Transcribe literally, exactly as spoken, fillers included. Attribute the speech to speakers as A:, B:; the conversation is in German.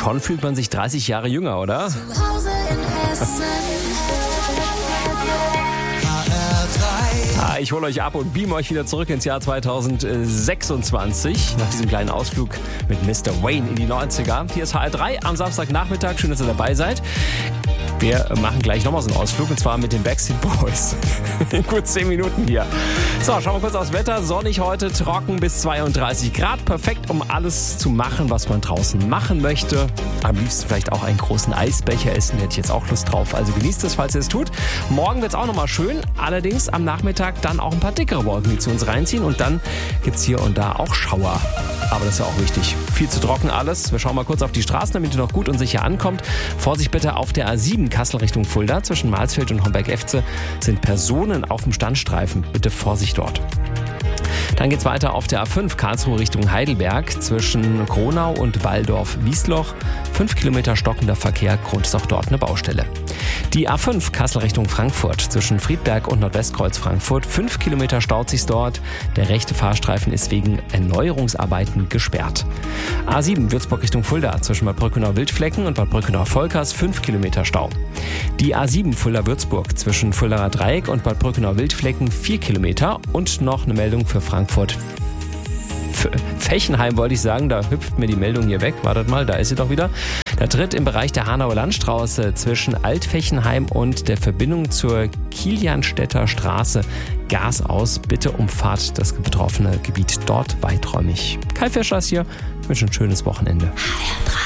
A: Schon fühlt man sich dreißig Jahre jünger, oder?
B: Zu Hause in Hessen.
A: Ah, ich hole euch ab und beam euch wieder zurück ins Jahr zweitausendsechsundzwanzig. Nach diesem kleinen Ausflug mit Mister Wayne in die neunziger. Hier ist H R drei am Samstagnachmittag. Schön, dass ihr dabei seid. Wir machen gleich nochmal so einen Ausflug, und zwar mit den Backstreet Boys. In gut zehn Minuten hier. So, schauen wir kurz aufs Wetter. Sonnig heute, trocken bis zweiunddreißig Grad. Perfekt, um alles zu machen, was man draußen machen möchte. Am liebsten vielleicht auch einen großen Eisbecher essen. Hätte ich jetzt auch Lust drauf. Also genießt es, falls ihr es tut. Morgen wird es auch nochmal schön. Allerdings am Nachmittag dann auch ein paar dickere Wolken, die zu uns reinziehen. Und dann gibt es hier und da auch Schauer. Aber das ist ja auch wichtig. Viel zu trocken alles. Wir schauen mal kurz auf die Straßen, damit ihr noch gut und sicher ankommt. Vorsicht bitte auf der A sieben Kassel Richtung Fulda. Zwischen Marsfeld und Homberg-Efze sind Personen auf dem Standstreifen. Bitte Vorsicht dort. Dann geht's weiter auf der A fünf Karlsruhe Richtung Heidelberg zwischen Kronau und Walldorf-Wiesloch. Fünf Kilometer stockender Verkehr, Grund ist auch dort eine Baustelle. Die A fünf Kassel Richtung Frankfurt zwischen Friedberg und Nordwestkreuz Frankfurt. Fünf Kilometer staut sich dort. Der rechte Fahrstreifen ist wegen Erneuerungsarbeiten gesperrt. A sieben Würzburg Richtung Fulda zwischen Bad Brückenau-Wildflecken und Bad Brückenau-Volkers. Fünf Kilometer Stau. Die A sieben Fulda-Würzburg zwischen Fuldaer Dreieck und Bad Brückenau-Wildflecken. Vier Kilometer. Und noch eine Meldung für Frankfurt. Fechenheim wollte ich sagen, da hüpft mir die Meldung hier weg. Wartet mal, da ist sie doch wieder. Da tritt im Bereich der Hanauer Landstraße zwischen Altfechenheim und der Verbindung zur Kilianstädter Straße Gas aus. Bitte umfahrt das betroffene Gebiet dort weiträumig. Kai Fischer ist hier. Ich wünsche ein schönes Wochenende.